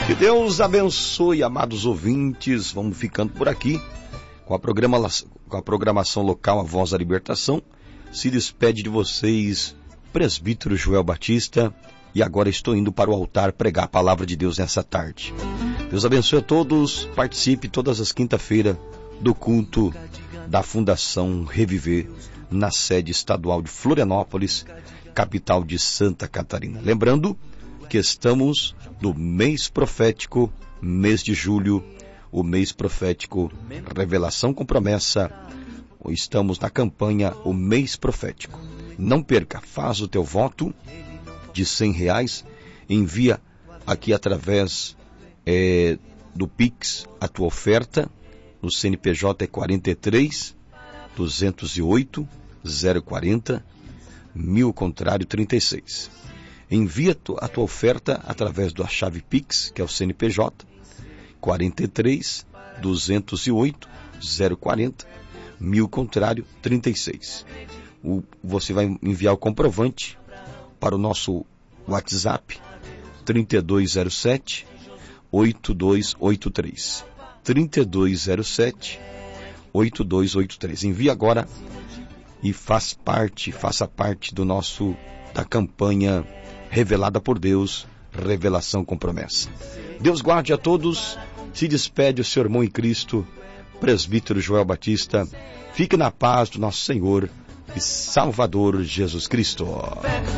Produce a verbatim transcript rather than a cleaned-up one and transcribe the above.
Que Deus abençoe, amados ouvintes. Vamos ficando por aqui com a, programa, com a programação local A Voz da Libertação. Se despede de vocês, presbítero Joel Batista. E agora estou indo para o altar pregar a palavra de Deus nessa tarde. Deus abençoe a todos. Participe todas as quinta-feiras do culto da Fundação Reviver, na sede estadual de Florianópolis, capital de Santa Catarina. Lembrando que estamos no mês profético, mês de julho, o mês profético Revelação com Promessa. Estamos na campanha O Mês Profético. Não perca, faz o teu voto de cem reais, envia aqui através é, do Pix a tua oferta, no C N P J é quarenta e três, duzentos e oito, zero quarenta, mil contrário trinta e seis. Envia a tua oferta através da chave Pix, que é o C N P J, quarenta e três, duzentos e oito, zero quarenta, mil contrário trinta e seis. O, você vai enviar o comprovante para o nosso WhatsApp trinta e dois zero sete, oito dois oito três. trinta e dois zero sete, oito dois oito três. Envie agora e faz parte, faça parte do nosso, da campanha Revelada por Deus, Revelação com Promessa. Deus guarde a todos. Se despede o seu irmão em Cristo, presbítero Joel Batista. Fique na paz do nosso Senhor e Salvador Jesus Cristo.